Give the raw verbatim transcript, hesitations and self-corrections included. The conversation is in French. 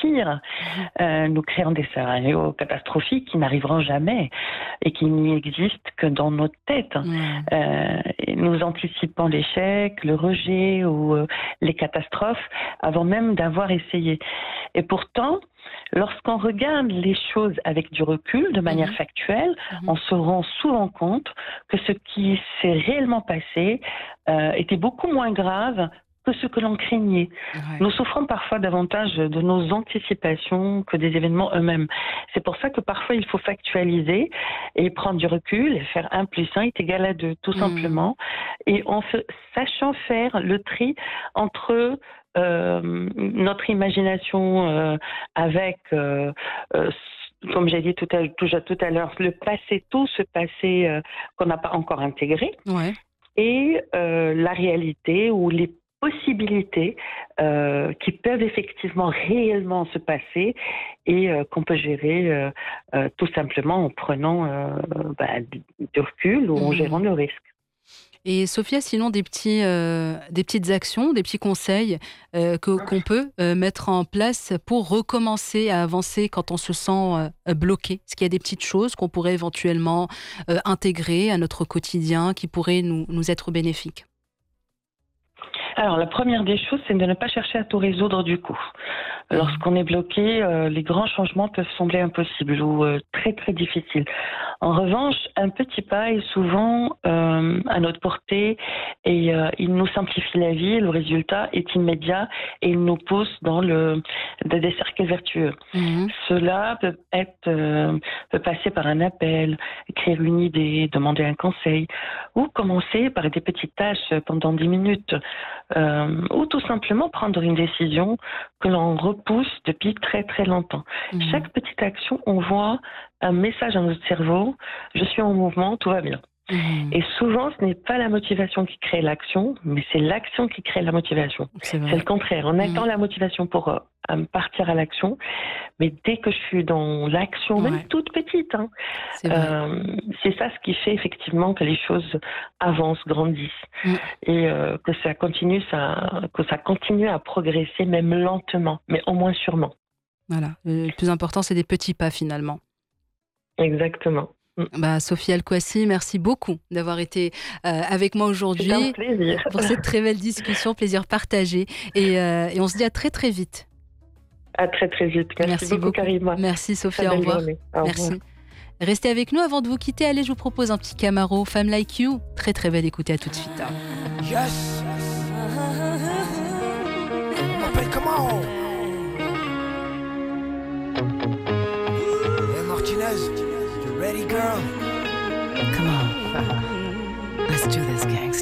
pire, euh, nous créant des scénarios catastrophiques qui n'arriveront jamais et qui n'existent que dans notre tête. Ouais. Euh, et nous anticipons l'échec, le rejet ou euh, les catastrophes avant même d'avoir essayé. Et pourtant, lorsqu'on regarde les choses avec du recul, de manière Mhm. factuelle, Mhm. on se rend souvent compte que ce qui s'est réellement passé euh, était beaucoup moins grave que ce que l'on craignait. Ouais. Nous souffrons parfois davantage de nos anticipations que des événements eux-mêmes. C'est pour ça que parfois il faut factualiser et prendre du recul et faire un plus un est égal à deux, tout Mhm. simplement. Et en fa- sachant faire le tri entre euh, notre imagination euh, avec, euh, euh, comme j'ai dit tout à, tout, tout à l'heure, le passé, tout ce passé euh, qu'on n'a pas encore intégré, Ouais. et euh, la réalité ou les possibilités euh, qui peuvent effectivement réellement se passer et euh, qu'on peut gérer euh, euh, tout simplement en prenant euh, bah, du du recul ou en gérant Mhm. le risque. Et Sophia, sinon des petits, euh, des petites actions, des petits conseils euh, que, qu'on peut euh, mettre en place pour recommencer à avancer quand on se sent euh, bloqué. Est-ce qu'il y a des petites choses qu'on pourrait éventuellement euh, intégrer à notre quotidien qui pourraient nous, nous être bénéfiques? Alors, la première des choses, c'est de ne pas chercher à tout résoudre du coup. Mhm. Lorsqu'on est bloqué, euh, les grands changements peuvent sembler impossibles ou euh, très très difficiles. En revanche, un petit pas est souvent euh, à notre portée et euh, il nous simplifie la vie. Le résultat est immédiat et il nous pousse dans le, dans des cercles vertueux. Mhm. Cela peut être, euh, peut passer par un appel, écrire une idée, demander un conseil, ou commencer par des petites tâches pendant dix minutes, euh, ou tout simplement prendre une décision que l'on repousse depuis très très longtemps. Mhm. Chaque petite action envoie un message à notre cerveau, je suis en mouvement, tout va bien. Mhm. Et souvent, ce n'est pas la motivation qui crée l'action, mais c'est l'action qui crée la motivation. C'est C'est vrai. le contraire. On Mhm. attend la motivation pour euh, partir à l'action, mais dès que je suis dans l'action, même Ouais, toute petite, hein, c'est vrai. euh, c'est ça ce qui fait effectivement que les choses avancent, grandissent Mm. et euh, que ça continue, ça, que ça continue à progresser, même lentement, mais au moins sûrement. Voilà. Le plus important, c'est des petits pas finalement. Exactement. Mm. Bah, Sophie El-Kouassi, merci beaucoup d'avoir été euh, avec moi C'est un aujourd'hui plaisir. pour cette très belle discussion, plaisir partagé. Et, euh, et on se dit à très très vite. À très très vite. Merci, Merci beaucoup, beaucoup. Karima. Merci Très Sophia, au belle revoir. journée. Au revoir. Merci. Restez avec nous avant de vous quitter. Allez, je vous propose un petit Camaro, Femme Like You. Très très belle, écoutez, à tout de suite. Yes. M'appelle comment? Hey Martinez, you ready, girl? Come on. Let's do this, gangsta.